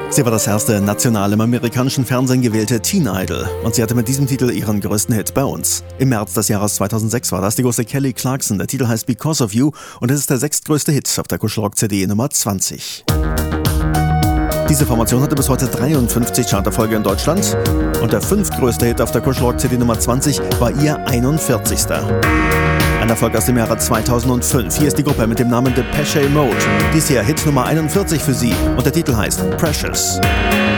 Sie war das erste national im amerikanischen Fernsehen gewählte Teen Idol und sie hatte mit diesem Titel ihren größten Hit bei uns. Im März des Jahres 2006 war das die große Kelly Clarkson. Der Titel heißt Because of You und es ist der 6. größte Hit auf der Kuschelrock-CD Nummer 20. Diese Formation hatte bis heute 53 Charterfolge in Deutschland und der 5. größte Hit auf der Kuschelrock-CD Nummer 20 war ihr 41. Ein Erfolg aus dem Jahre 2005. Hier ist die Gruppe mit dem Namen Depeche Mode. Dies hier Hit Nummer 41 für sie und der Titel heißt Precious.